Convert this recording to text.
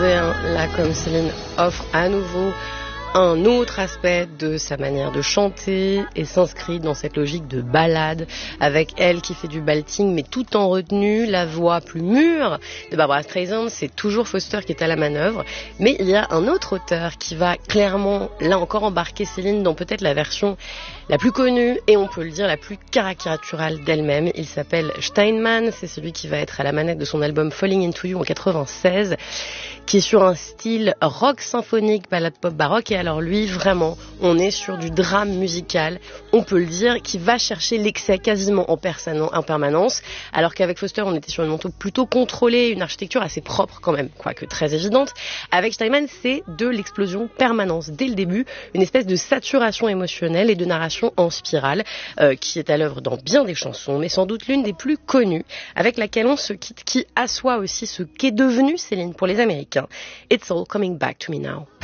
l'entendez, hein, là comme Céline offre à nouveau un autre aspect de sa manière de chanter et s'inscrit dans cette logique de ballade avec elle qui fait du belting mais tout en retenue, la voix plus mûre de Barbra Streisand. C'est toujours Foster qui est à la manœuvre, mais il y a un autre auteur qui va clairement là encore embarquer Céline dans peut-être la version la plus connue et on peut le dire la plus caricaturale d'elle-même. Il s'appelle Steinman, c'est celui qui va être à la manette de son album Falling Into You en 96, qui est sur un style rock symphonique, ballade pop baroque. Et alors lui, vraiment, on est sur du drame musical, on peut le dire, qui va chercher l'excès quasiment en permanence, alors qu'avec Foster, on était sur une manteau plutôt contrôlée, une architecture assez propre quand même, quoique très évidente. Avec Steinman, c'est de l'explosion permanente. Dès le début, une espèce de saturation émotionnelle et de narration en spirale, qui est à l'œuvre dans bien des chansons, mais sans doute l'une des plus connues, avec laquelle on se quitte, qui assoit aussi ce qu'est devenue Céline pour les Américains. It's all coming back to me now.